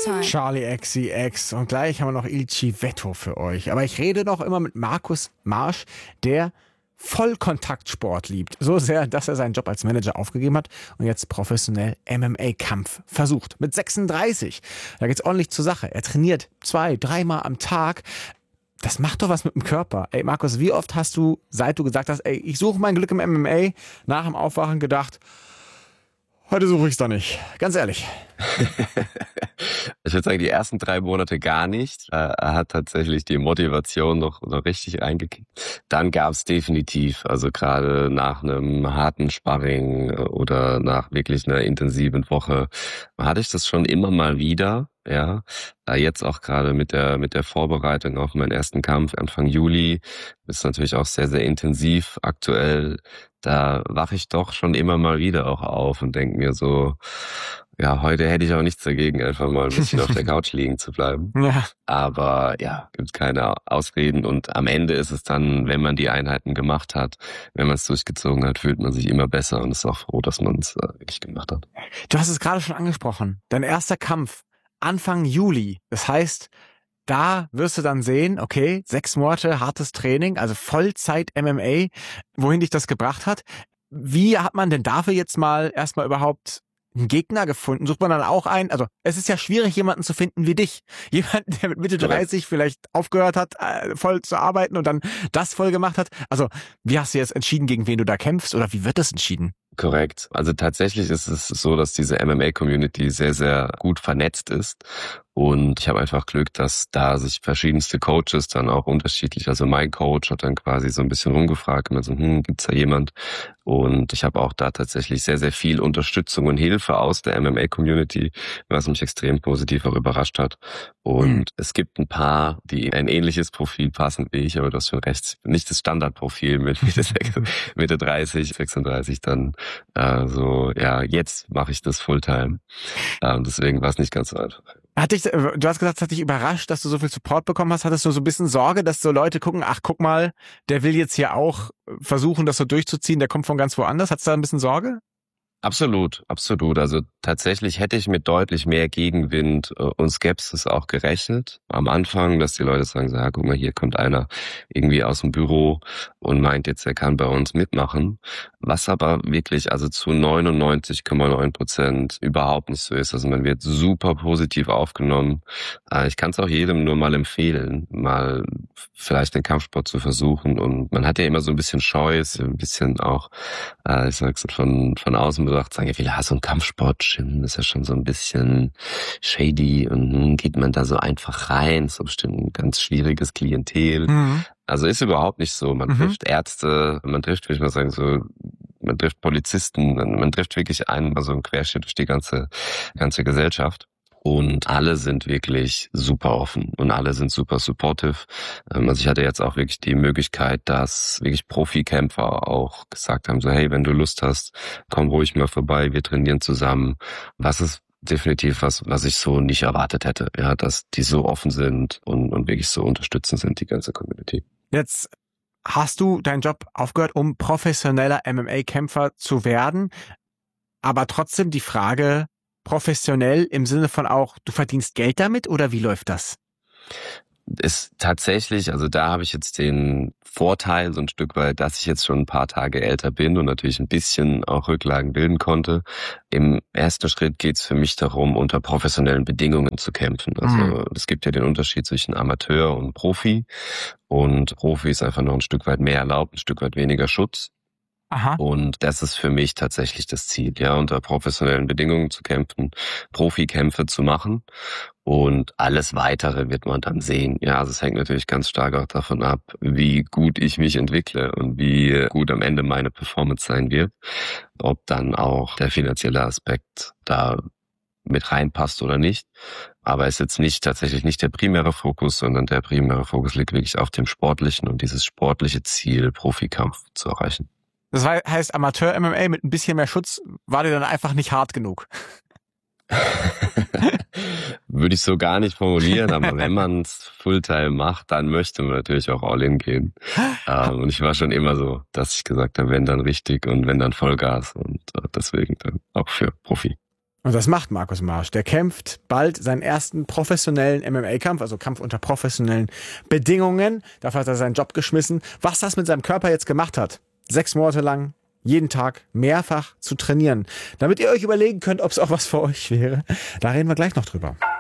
Charlie XCX und gleich haben wir noch Il Civetto für euch. Aber ich rede noch immer mit Markus Marsch, der Vollkontaktsport liebt. So sehr, dass er seinen Job als Manager aufgegeben hat und jetzt professionell MMA-Kampf versucht. Mit 36. Da geht's ordentlich zur Sache. Er trainiert 2-3 Mal am Tag. Das macht doch was mit dem Körper. Ey Markus, wie oft hast du, seit du gesagt hast, ey, ich suche mein Glück im MMA, nach dem Aufwachen gedacht, heute suche ich es doch nicht. Ganz ehrlich. Ich würde sagen, die ersten 3 Monate gar nicht. Er hat tatsächlich die Motivation noch richtig reingekickt. Dann gab es definitiv, also gerade nach einem harten Sparring oder nach wirklich einer intensiven Woche, hatte ich das schon immer mal wieder. Ja, jetzt auch gerade mit der Vorbereitung auf meinen ersten Kampf Anfang Juli ist natürlich auch sehr, sehr intensiv aktuell. Da wache ich doch schon immer mal wieder auch auf und denke mir so, ja, heute hätte ich auch nichts dagegen, einfach mal ein bisschen auf der Couch liegen zu bleiben. Ja. Aber ja, gibt keine Ausreden und am Ende ist es dann, wenn man die Einheiten gemacht hat, wenn man es durchgezogen hat, fühlt man sich immer besser und ist auch froh, dass man es wirklich gemacht hat. Du hast es gerade schon angesprochen. Dein erster Kampf Anfang Juli. Das heißt, da wirst du dann sehen, okay, 6 Monate hartes Training, also Vollzeit MMA, wohin dich das gebracht hat. Wie hat man denn dafür jetzt mal erstmal überhaupt einen Gegner gefunden? Sucht man dann auch einen? Also es ist ja schwierig, jemanden zu finden wie dich. Jemanden, der mit Mitte 30 vielleicht aufgehört hat, voll zu arbeiten und dann das voll gemacht hat. Also wie hast du jetzt entschieden, gegen wen du da kämpfst oder wie wird das entschieden? Korrekt. Also tatsächlich ist es so, dass diese MMA-Community sehr, sehr gut vernetzt ist. Und ich habe einfach Glück, dass da sich verschiedenste Coaches dann auch unterschiedlich, also mein Coach hat dann quasi so ein bisschen rumgefragt, immer so, gibt's da jemand? Und ich habe auch da tatsächlich sehr, sehr viel Unterstützung und Hilfe aus der MMA-Community, was mich extrem positiv auch überrascht hat. Und es gibt ein paar, die ein ähnliches Profil passen wie ich, aber du hast schon recht, nicht das Standardprofil mit Mitte 30, 36 dann so, ja, jetzt mache ich das Fulltime. Deswegen war es nicht ganz so einfach. Du hast gesagt, es hat dich überrascht, dass du so viel Support bekommen hast. Hattest du so ein bisschen Sorge, dass so Leute gucken, ach guck mal, der will jetzt hier auch versuchen, das so durchzuziehen, der kommt von ganz woanders. Hattest du da ein bisschen Sorge? Absolut, absolut. Also tatsächlich hätte ich mit deutlich mehr Gegenwind und Skepsis auch gerechnet. Am Anfang, dass die Leute sagen, so, ja, guck mal, hier kommt einer irgendwie aus dem Büro und meint jetzt, er kann bei uns mitmachen. Was aber wirklich, also zu 99,9% überhaupt nicht so ist. Also man wird super positiv aufgenommen. Ich kann es auch jedem nur mal empfehlen, mal vielleicht den Kampfsport zu versuchen. Und man hat ja immer so ein bisschen Scheu, ein bisschen auch, ich sag's von außen gesagt, sagen ja viele, so ein Kampfsport-Gym ist ja schon so ein bisschen shady und geht man da so einfach rein, ist so bestimmt ein ganz schwieriges Klientel. Also ist überhaupt nicht so. Man trifft Ärzte, man trifft, würde ich mal sagen, so, man trifft Polizisten, man trifft wirklich also einen Querschnitt durch die ganze Gesellschaft. Und alle sind wirklich super offen und alle sind super supportive. Also ich hatte jetzt auch wirklich die Möglichkeit, dass wirklich Profikämpfer auch gesagt haben, so hey, wenn du Lust hast, komm ruhig mal vorbei, wir trainieren zusammen. Was ist definitiv was ich so nicht erwartet hätte, ja, dass die so offen sind und wirklich so unterstützend sind, die ganze Community. Jetzt hast du deinen Job aufgehört, um professioneller MMA-Kämpfer zu werden, aber trotzdem die Frage, professionell im Sinne von auch, du verdienst Geld damit oder wie läuft das? Ist tatsächlich, also da habe ich jetzt den Vorteil so ein Stück weit, dass ich jetzt schon ein paar Tage älter bin und natürlich ein bisschen auch Rücklagen bilden konnte. Im ersten Schritt geht es für mich darum, unter professionellen Bedingungen zu kämpfen. Also es gibt ja den Unterschied zwischen Amateur und Profi und Profi ist einfach noch ein Stück weit mehr erlaubt, ein Stück weit weniger Schutz. Aha. Und das ist für mich tatsächlich das Ziel, ja, unter professionellen Bedingungen zu kämpfen, Profikämpfe zu machen und alles Weitere wird man dann sehen. Ja, also es hängt natürlich ganz stark auch davon ab, wie gut ich mich entwickle und wie gut am Ende meine Performance sein wird, ob dann auch der finanzielle Aspekt da mit reinpasst oder nicht. Aber es ist jetzt tatsächlich nicht der primäre Fokus, sondern der primäre Fokus liegt wirklich auf dem Sportlichen und dieses sportliche Ziel, Profikampf zu erreichen. Das heißt, Amateur-MMA mit ein bisschen mehr Schutz war dir dann einfach nicht hart genug. Würde ich so gar nicht formulieren, aber wenn man es Fulltime macht, dann möchte man natürlich auch All-In gehen. Und ich war schon immer so, dass ich gesagt habe, wenn dann richtig und wenn dann Vollgas und deswegen dann auch für Profi. Und das macht Markus Marsch. Der kämpft bald seinen ersten professionellen MMA-Kampf, also Kampf unter professionellen Bedingungen. Dafür hat er seinen Job geschmissen. Was das mit seinem Körper jetzt gemacht hat, 6 Monate lang jeden Tag mehrfach zu trainieren, damit ihr euch überlegen könnt, ob es auch was für euch wäre. Da reden wir gleich noch drüber.